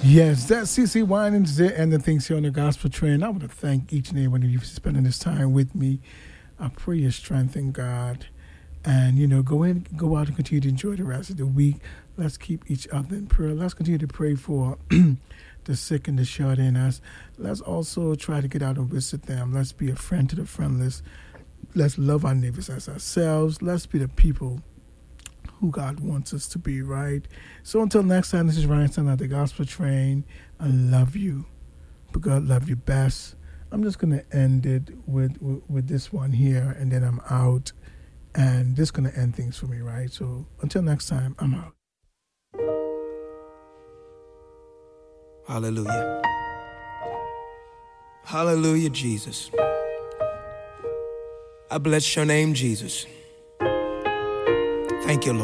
Yes, that's CC Winans there and the things here on the Gospel Train. I want to thank each and every one of you for spending this time with me. I pray your strength in God. And, go out and continue to enjoy the rest of the week. Let's keep each other in prayer. Let's continue to pray for the sick and the shut in us. Let's also try to get out and visit them. Let's be a friend to the friendless. Let's love our neighbors as ourselves. Let's be the people who God wants us to be, right? So until next time, this is Ryan Son at the Gospel Train. I love you, but God love you best. I'm just going to end it with this one here, and then I'm out. And this is going to end things for me, right? So until next time, I'm out. Hallelujah. Hallelujah, Jesus. I bless your name, Jesus. Thank you, Lord.